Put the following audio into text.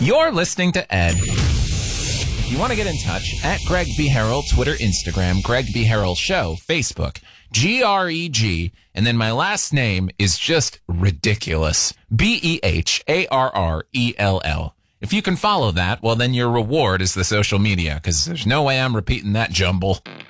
You're listening to Ed. If you want to get in touch, at Greg B. Harrell, Twitter, Instagram, Greg B. Harrell Show, Facebook, GREG, and then my last name is just ridiculous. BEHARRELL. If you can follow that, well, then your reward is the social media, because there's no way I'm repeating that jumble.